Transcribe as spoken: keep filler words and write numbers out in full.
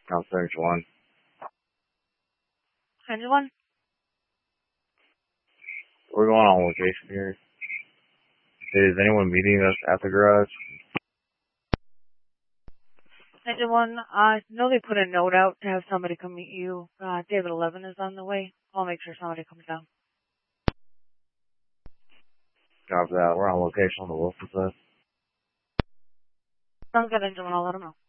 Counselor one. Engine one? We're going on location here. Is anyone meeting us at the garage? Engine one, I know they put a note out to have somebody come meet you. Uh, David eleven is on the way. I'll make sure somebody comes down. Copy that. We're on location on the Wilson side. Sounds good, Engine one. I'll let them know.